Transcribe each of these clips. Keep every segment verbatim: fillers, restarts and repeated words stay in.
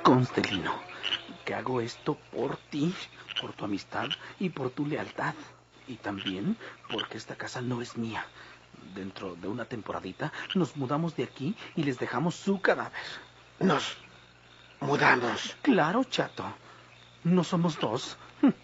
Conste, Lino, que hago esto por ti, por tu amistad y por tu lealtad. Y también porque esta casa no es mía. Dentro de una temporadita nos mudamos de aquí y les dejamos su cadáver. ¿Nos mudamos? Claro, chato. ¿No somos dos?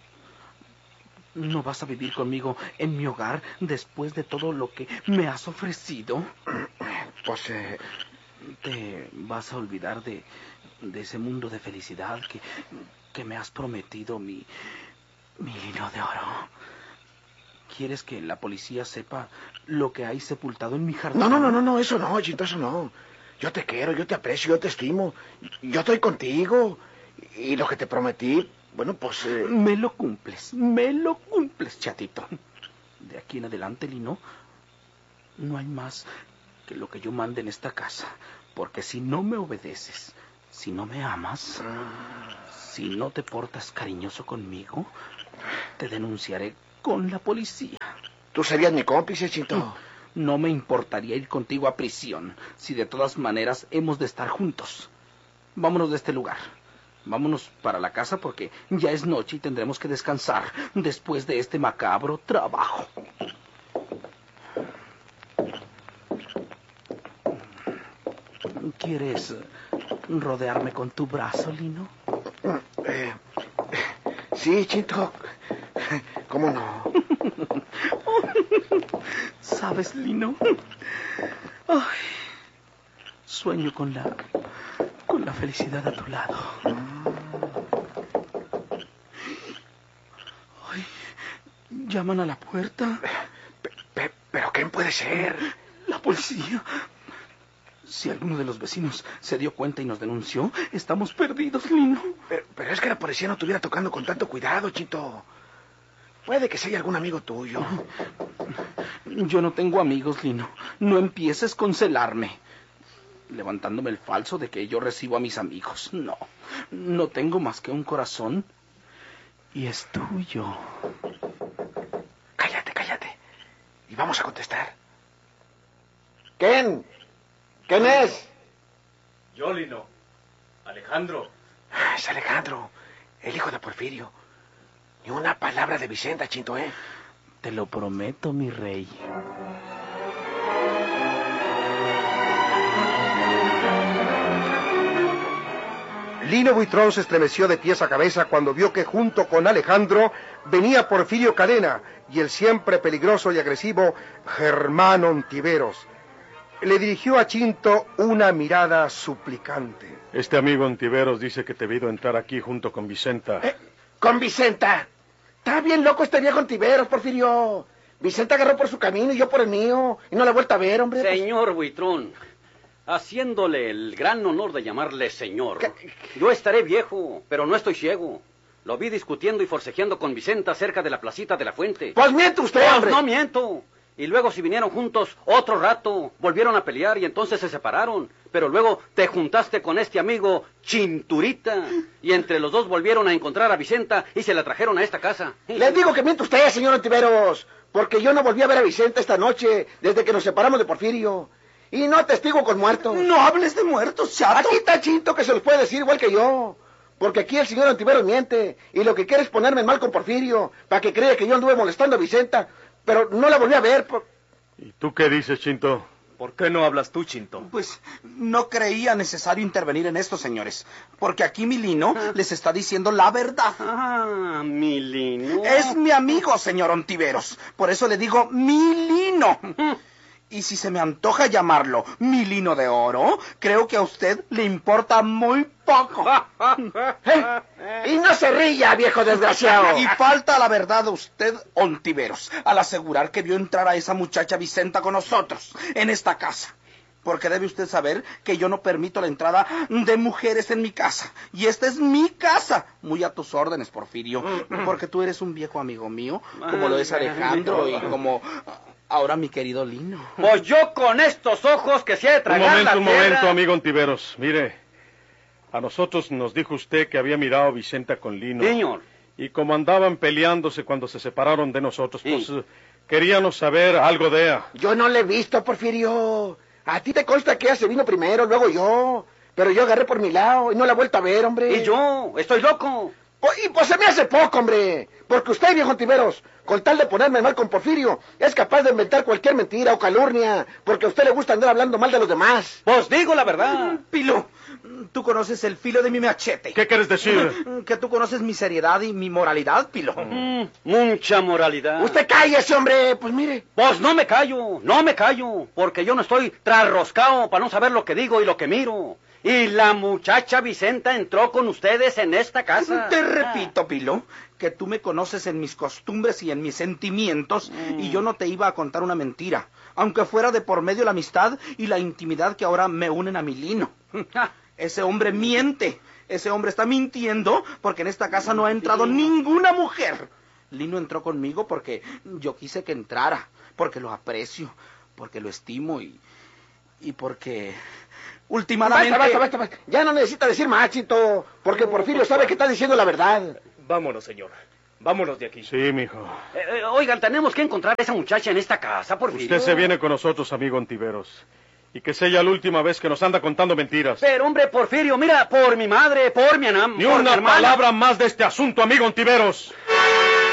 ¿No vas a vivir conmigo en mi hogar después de todo lo que me has ofrecido? Pues, eh... ¿Te vas a olvidar de, de ese mundo de felicidad que, que me has prometido, mi, mi Lino de oro? ¿Quieres que la policía sepa lo que hay sepultado en mi jardín? No, no, no, no, no, eso no, Chinto, eso no. Yo te quiero, yo te aprecio, yo te estimo. Yo estoy contigo. Y lo que te prometí, bueno, pues... Eh... Me lo cumples, me lo cumples, chatito. De aquí en adelante, Lino, no hay más que lo que yo mande en esta casa. Porque si no me obedeces, si no me amas, si no te portas cariñoso conmigo, te denunciaré con la policía. ¿Tú serías mi cómplice, Chinto? No, no me importaría ir contigo a prisión, si de todas maneras hemos de estar juntos. Vámonos de este lugar. Vámonos para la casa porque ya es noche y tendremos que descansar después de este macabro trabajo. ¿Quieres rodearme con tu brazo, Lino? Eh, sí, Chinto. ¿Cómo no? ¿Sabes, Lino? Ay, sueño con la... con la felicidad a tu lado. Ay, llaman a la puerta. Pe- pe- ¿Pero quién puede ser? La policía. Si alguno de los vecinos se dio cuenta y nos denunció, estamos perdidos, Lino. Pero, pero es que la policía no estuviera tocando con tanto cuidado, Chinto. Puede que sea algún amigo tuyo. Yo no tengo amigos, Lino. No empieces con celarme, levantándome el falso de que yo recibo a mis amigos. No, no tengo más que un corazón y es tuyo. Cállate, cállate. Y vamos a contestar. ¿Quién? ¿Quién es? Yo, Lino. Alejandro. Es Alejandro, el hijo de Porfirio. Ni una palabra de Vicenta, Chinto, ¿eh? Te lo prometo, mi rey. Lino Buitrón se estremeció de pies a cabeza cuando vio que junto con Alejandro venía Porfirio Cadena y el siempre peligroso y agresivo Germán Ontiveros. Le dirigió a Chinto una mirada suplicante. Este amigo Ontiveros dice que te he visto entrar aquí junto con Vicenta. ¿Eh? ¿Con Vicenta? Está bien loco este viejo Ontiveros, Porfirio. Vicenta agarró por su camino y yo por el mío. Y no la he vuelto a ver, hombre. Señor Buitrón, haciéndole el gran honor de llamarle señor. ¿Qué? Yo estaré viejo, pero no estoy ciego. Lo vi discutiendo y forcejeando con Vicenta cerca de la placita de la fuente. Pues miente usted, Pues hombre. no miento. Y luego si vinieron juntos otro rato, volvieron a pelear y entonces se separaron. Pero luego te juntaste con este amigo Chinturita y entre los dos volvieron a encontrar a Vicenta y se la trajeron a esta casa. Les digo que miente usted, señor Ontiveros, porque yo no volví a ver a Vicenta esta noche desde que nos separamos de Porfirio. Y no testigo con muertos. No hables de muertos, chato. Aquí está Chinto que se los puede decir igual que yo. Porque aquí el señor Ontiveros miente y lo que quiere es ponerme en mal con Porfirio para que crea que yo anduve molestando a Vicenta. Pero no la volví a ver. Por... ¿Y tú qué dices, Chinto? ¿Por qué no hablas tú, Chinto? Pues no creía necesario intervenir en esto, señores, porque aquí mi Lino les está diciendo la verdad. Ah, mi Lino. Es mi amigo, señor Ontiveros, por eso le digo mi Lino. Y si se me antoja llamarlo mi Lino de oro, creo que a usted le importa muy poco. ¿Eh? Y no se ría, viejo desgraciado. Y falta la verdad a usted, Ontiveros, al asegurar que vio entrar a esa muchacha Vicenta con nosotros en esta casa. Porque debe usted saber que yo no permito la entrada de mujeres en mi casa. Y esta es mi casa. Muy a tus órdenes, Porfirio. Porque tú eres un viejo amigo mío, como lo es Alejandro y como ahora mi querido Lino. Pues yo con estos ojos que se ha de Un tragar momento, la un tierra. momento, amigo Ontiveros. Mire, a nosotros nos dijo usted que había mirado a Vicenta con Lino. Señor. Y como andaban peleándose cuando se separaron de nosotros, Sí. pues eh, queríamos saber algo de ella. Yo no le he visto, Porfirio. A ti te consta que ella se vino primero, luego yo. Pero yo agarré por mi lado y no la he vuelto a ver, hombre. Y yo, estoy loco. Oh, y pues se me hace poco, hombre. Porque usted, viejo Ontiveros, con tal de ponerme mal con Porfirio, es capaz de inventar cualquier mentira o calurnia, porque a usted le gusta andar hablando mal de los demás. Pues digo la verdad. Pilo, tú conoces el filo de mi machete. ¿Qué quieres decir? Que tú conoces mi seriedad y mi moralidad, Pilo. Mm, mucha moralidad. Usted cállese, hombre. Pues mire. Pues no me callo, no me callo, porque yo no estoy trasroscado para no saber lo que digo y lo que miro. Y la muchacha Vicenta entró con ustedes en esta casa. Te repito, Pilo, que tú me conoces en mis costumbres y en mis sentimientos, mm. y yo no te iba a contar una mentira, aunque fuera de por medio la amistad y la intimidad que ahora me unen a mi Lino. Ese hombre miente, ese hombre está mintiendo porque en esta casa no ha entrado ninguna mujer. Lino entró conmigo porque yo quise que entrara, porque lo aprecio, porque lo estimo y, y porque... últimamente... Basta, basta, basta, basta. Ya no necesita decir más, Chito, porque Porfirio sabe que está diciendo la verdad. Vámonos, señor. Vámonos de aquí. Sí, mijo. Eh, eh, oigan, tenemos que encontrar a esa muchacha en esta casa, Porfirio. Usted se viene con nosotros, amigo Ontiveros. Y que sea ya la última vez que nos anda contando mentiras. Pero, hombre, Porfirio, mira, por mi madre, por mi anam... Ni por una mi hermana. palabra más de este asunto, amigo Ontiveros.